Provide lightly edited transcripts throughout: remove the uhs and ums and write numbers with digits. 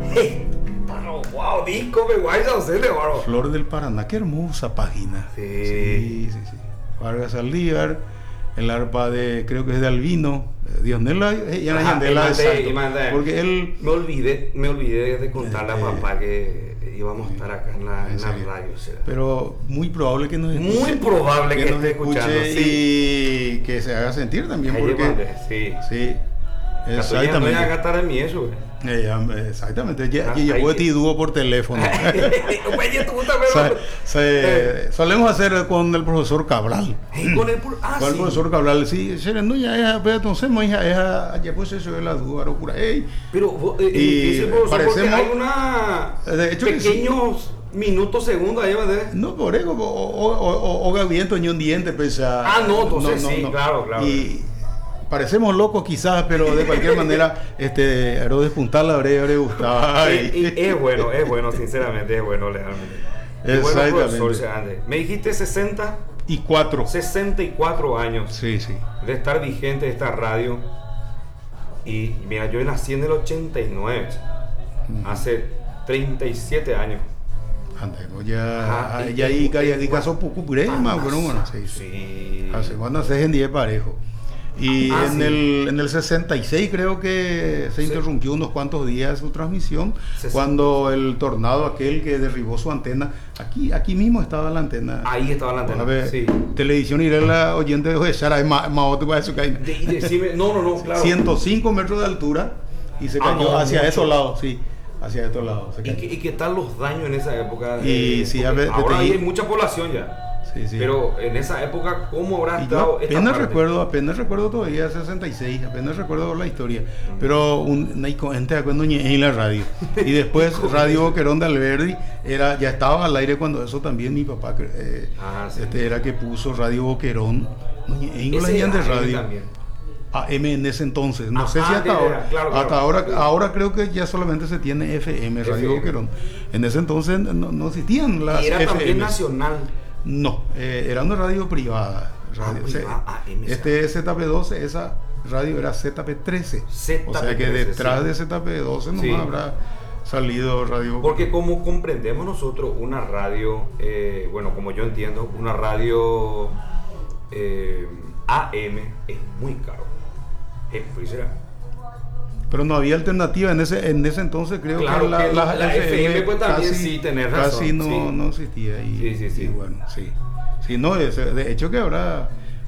Wow, disco me guay bárbaro. Flor del Paraná, qué hermosa página. Sí. Vargas Saldívar, el arpa de, creo que es de Albino, Dionela y Anayandela, exacto. Porque él... Me olvidé de contarle a papá que íbamos a estar acá en la radio. ¿Será? Pero muy probable que nos escuche. Muy probable que nos escuchando, y que se haga sentir también. Porque, sí. Exactamente. No gastar en mí eso, exactamente. Ya puedo ti dúo por teléfono. Solemos hacer con el profesor Cabral. Con el profesor Cabral, sí. No, ya entonces, ya pues eso es la duda, locura. Pero y parecemos hay una de hecho pequeños minutos, segundos ahí, ¿verdad? No, por eso, o viento ni un diente, pesa. No, entonces sí, claro. Y parecemos locos quizás, pero de cualquier manera, Herodes Puntal le habría gustado. Es bueno, sinceramente, es bueno, legalmente. Exactamente. Bueno, profesor, me dijiste 64 años sí. de estar vigente esta radio. Y mira, yo nací en el 89, hace 37 años. Ya casó poco purema, bueno, sí. Hace cuando se en 10 parejo. Y en el 66 creo que se interrumpió unos cuantos días su transmisión, cuando el tornado aquel que derribó su antena, aquí mismo estaba la antena. Ahí estaba la antena, sí. Televisión iré la oyente de Sara, no, claro. 105 metros de altura y se cayó hacia esos lados, sí. Hacia estos lados. ¿Y qué tal los daños en esa época? Ahora hay mucha población ya. Sí. Pero en esa época, ¿cómo habrá estado apenas recuerdo todavía 66, apenas recuerdo la historia. Pero gente en la radio. Y después Radio Boquerón de Alberdi ya estaba al aire cuando eso también mi papá era que puso Radio Boquerón. De radio. AM en ese entonces, no sé si hasta ahora. Claro. Ahora creo que ya solamente se tiene FM, Radio Boquerón. En ese entonces no existían las FM. ¿Y era también nacional? No, era una radio privada. ZP12, esa radio era ZP13. O sea que detrás de ZP12 no habrá salido Radio. Porque como comprendemos nosotros, una radio, como yo entiendo, una radio AM es muy caro. Pero no había alternativa en ese entonces, creo claro que la FM pues también casi, tener razón. Casi no existía. Y bueno, sí. No, de hecho que habrá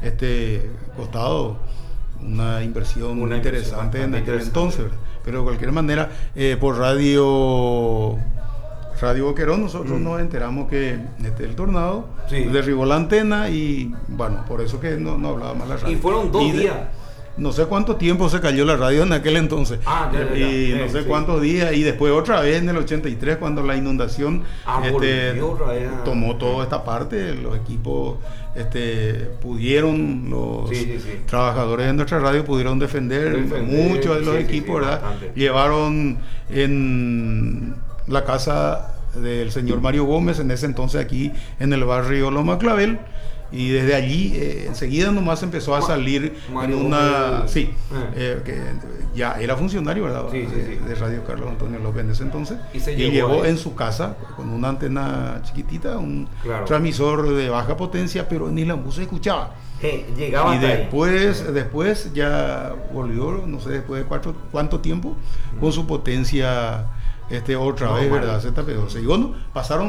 costado una inversión interesante en aquel entonces, ¿verdad? Pero de cualquier manera, por Radio Boquerón nosotros nos enteramos que el tornado derribó la antena y bueno, por eso que no hablaba más la radio. Y fueron 2 días. No sé cuánto tiempo se cayó la radio en aquel entonces. No sé cuántos días. Y después otra vez en el 83, cuando la inundación tomó toda esta parte, los equipos pudieron, los trabajadores de nuestra radio pudieron defender muchos de los equipos, ¿verdad? Bastante. Llevaron en la casa del señor Mario Gómez, en ese entonces aquí en el barrio Loma Clavel. Y desde allí enseguida nomás empezó a salir Mario en una... que ya era funcionario, ¿verdad? De Radio Carlos Antonio López en ese entonces. Y llevó en su casa con una antena chiquitita, un transmisor de baja potencia, pero ni la música escuchaba. Llegaba y después ya volvió, no sé después de cuánto tiempo, con su potencia... otra vez, ¿verdad? ZP12. Y bueno, pasaron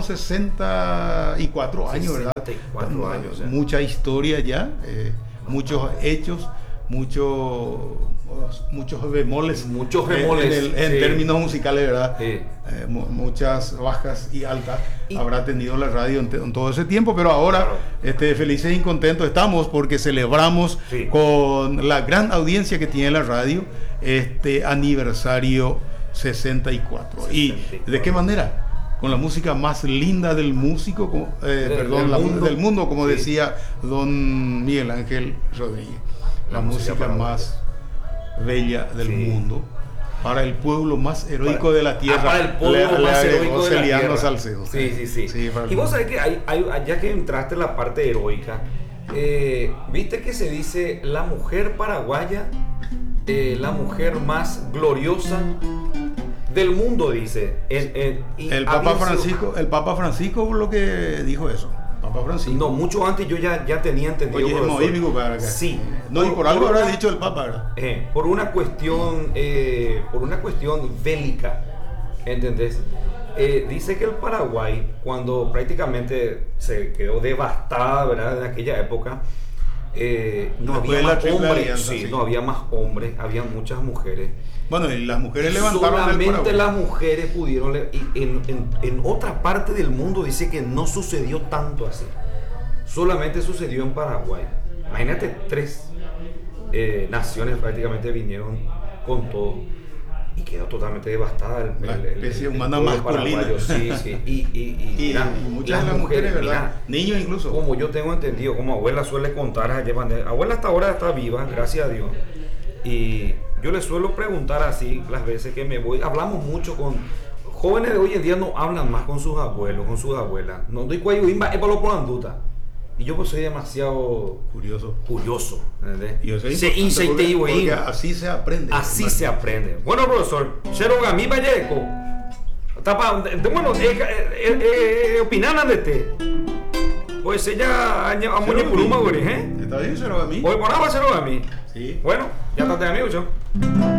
64 años, ¿verdad? 64 años. Mucha historia ya, muchos hechos, muchos bemoles. En términos musicales, ¿verdad? Muchas bajas y altas habrá tenido la radio en todo ese tiempo, pero ahora felices y contentos estamos porque celebramos con la gran audiencia que tiene la radio este aniversario 64. ¿Y de qué manera? Con la música más linda del músico, del mundo, como decía don Miguel Ángel Rodríguez. La música más bella del mundo. Para el pueblo más heroico de la tierra. Para el pueblo más heroico de la tierra. Salcedo. Sí. Y vos sabés que ya que entraste en la parte heroica, viste que se dice la mujer paraguaya, la mujer más gloriosa del mundo, dice. El Papa Francisco lo que dijo eso. Papa Francisco. No, mucho antes yo ya tenía entendido. Oye, sí. No, y por algo habrá dicho el Papa, ¿verdad? Por una cuestión bélica, ¿entendés? Dice que el Paraguay, cuando prácticamente se quedó devastada, ¿verdad? En aquella época, no había más hombres, no había más hombres, había muchas mujeres. Bueno, y las mujeres levantaron solamente las mujeres pudieron, en otra parte del mundo dice que no sucedió tanto así. Solamente sucedió en Paraguay. Imagínate, 3 naciones prácticamente vinieron con todo y quedó totalmente devastada la especie humana masculina. Sí. Y muchas de las mujeres, ¿verdad? Niños incluso. Como yo tengo entendido, como abuela suele contar, abuela hasta ahora está viva, gracias a Dios. Y yo le suelo preguntar así las veces que me voy. Hablamos mucho con jóvenes de hoy en día, no hablan más con sus abuelos, con sus abuelas. No doy cuello, es para lo por anduta. Y yo pues soy demasiado curioso, ¿entendés? Porque así se aprende. Así se aprende. Bueno, profesor, Cherogami Valleco. Bueno, opinan de este. Pues ella amuñe por un maguri, Está bien, Cherogami. Hoy por ahora Cherogami. Sí. Bueno, ya está, amigo.